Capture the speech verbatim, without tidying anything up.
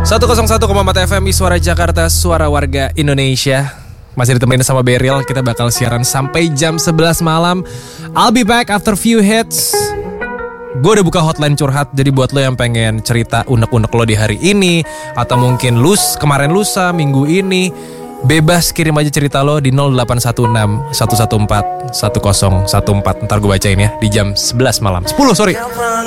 seratus satu koma empat F M I Suara Jakarta, suara warga Indonesia. Masih ditemenin sama Beryl. Kita bakal siaran sampai jam sebelas malam. I'll be back after few hits. Gue udah buka hotline curhat. Jadi buat lo yang pengen cerita unek-unek lo di hari ini, atau mungkin lus kemarin lusa, minggu ini, bebas kirim aja cerita lo di nol delapan satu enam satu satu empat satu nol satu empat. Ntar gue bacain ya di jam sebelas malam. sepuluh sorry